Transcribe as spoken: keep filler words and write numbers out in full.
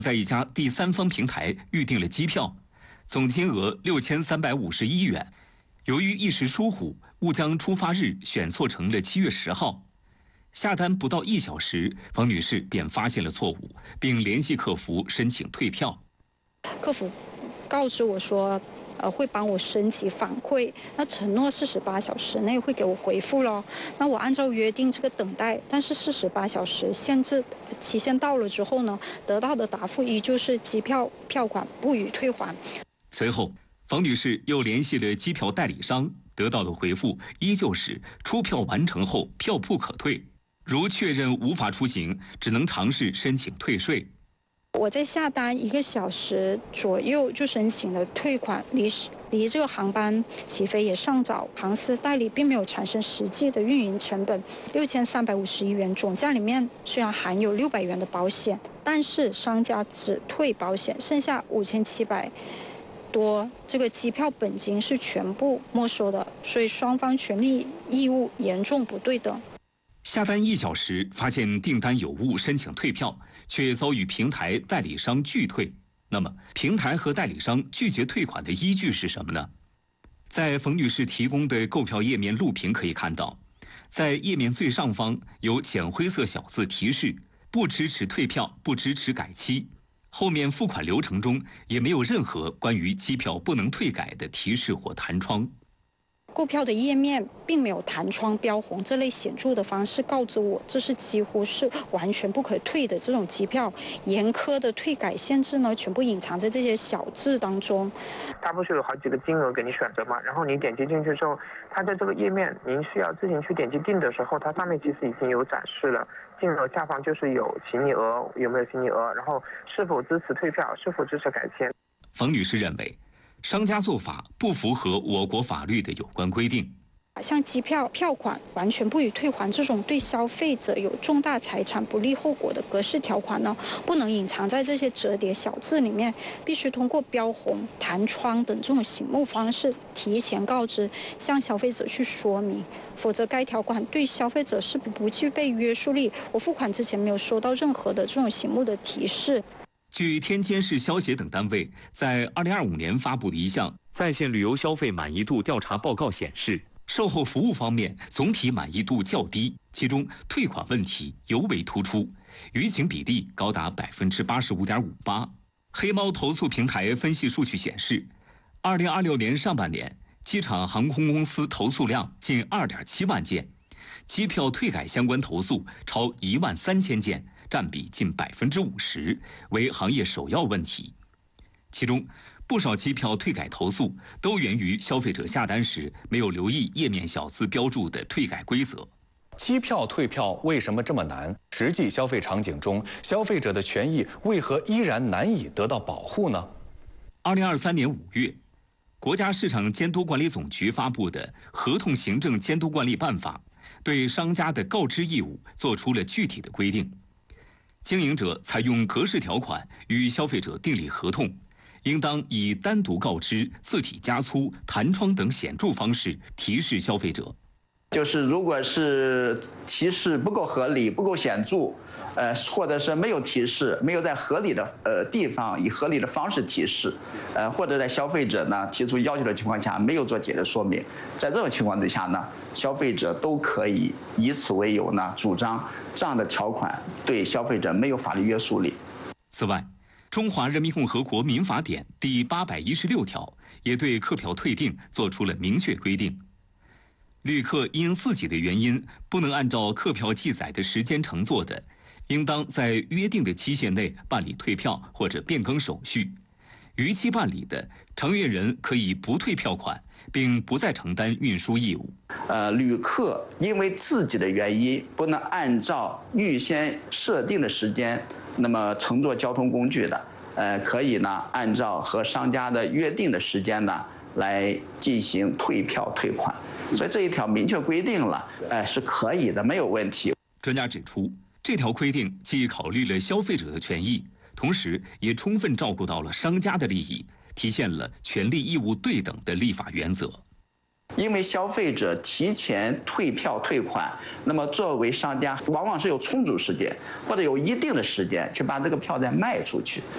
在一家第三方平台预订了机票，总金额六千三百五十一元。由于一时疏忽，误将出发日选错成了七月十号。下单不到一小时，冯女士便发现了错误，并联系客服申请退票。 客服告知我说，呃，会帮我升级反馈，那承诺四十八小时内会给我回复咯。那我按照约定这个等待，但是四十八小时限制期限到了之后呢，得到的答复依旧是机票票款不予退还。 随后，冯女士又联系了机票代理商，得到的回复依旧是出票完成后票不可退，如确认无法出行，只能尝试申请退税。 我在下单一个小时左右就申请了退款，离离这个航班起飞也尚早，航司代理并没有产生实际的运营成本。六千三百五十一元总价里面虽然含有六百元的保险，但是商家只退保险，剩下五千七百多这个机票本金是全部没收的，所以双方权利义务严重不对等。 下单一小时，发现订单有误，申请退票，却遭遇平台代理商拒退。那么，平台和代理商拒绝退款的依据是什么呢？在冯女士提供的购票页面录屏可以看到，在页面最上方有浅灰色小字提示“不支持退票，不支持改期”。后面付款流程中也没有任何关于机票不能退改的提示或弹窗。 购票的页面并没有弹窗标红这类显著的方式告知我，这是几乎是完全不可退的这种机票。严苛的退改限制呢，全部隐藏在这些小字当中。 它不是有好几个金额给你选择吗？然后你点击进去之后，它在这个页面您需要自行去点击订的时候，它上面其实已经有展示了。金额下方就是有行李额，有没有行李额，然后是否支持退票，是否支持改签。 冯女士认为，商家做法不符合我国法律的有关规定。 像机票票款完全不予退还这种对消费者有重大财产不利后果的格式条款呢，不能隐藏在这些折叠小字里面，必须通过标红、弹窗等这种醒目方式提前告知，向消费者去说明，否则该条款对消费者是不具备约束力。我付款之前没有收到任何的这种醒目的提示。 据天津市消协等单位在二零二五年发布的一项在线旅游消费满意度调查报告显示，售后服务方面总体满意度较低，其中退款问题尤为突出，逾情比例高达百分之八十五点五八。黑猫投诉平台分析数据显示，二零二六年上半年，机场航空公司投诉量近二点七万件，机票退改相关投诉超一万三千件。占比近百分之五十，为行业首要问题。其中，不少机票退改投诉都源于消费者下单时没有留意页面小字标注的退改规则。 机票退票为什么这么难？实际消费场景中，消费者的权益为何依然难以得到保护呢？ 二零二三年五月，国家市场监督管理总局发布的《合同行政监督管理办法》对商家的告知义务作出了具体的规定。经营者采用格式条款与消费者订立合同，应当以单独告知、字体加粗、弹窗等显著方式提示消费者。 就是如果是提示不够合理、不够显著，呃，或者是没有提示，没有在合理的呃地方以合理的方式提示，呃，或者在消费者呢提出要求的情况下没有做解释说明，在这种情况之下呢，消费者都可以以此为由呢主张这样的条款对消费者没有法律约束力。 此外，《中华人民共和国民法典》第八百一十六条也对客票退订作出了明确规定。旅客因自己的原因不能按照客票记载的时间乘坐的，应当在约定的期限内办理退票或者变更手续。逾期办理的，承运人可以不退票款，并不再承担运输义务。 呃，旅客因为自己的原因不能按照预先设定的时间，那么乘坐交通工具的，呃，可以呢按照和商家的约定的时间呢来进行退票退款。所以这一条明确规定了，呃，是可以的，没有问题。 专家指出，这条规定既考虑了消费者的权益，同时也充分照顾到了商家的利益，体现了权利义务对等的立法原则。 因为消费者提前退票退款，那么作为商家，往往是有充足时间或者有一定的时间去把这个票再卖出去。